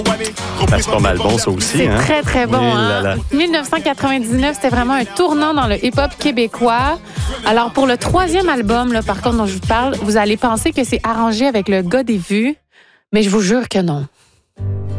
C'est pas mal bon, ça aussi. C'est hein? très, très bon. Oui, là, là. 1999, c'était vraiment un tournant dans le hip-hop québécois. Alors, pour le 3e album, là, par contre, dont je vous parle, vous allez penser que c'est arrangé avec le gars des vues, mais je vous jure que non.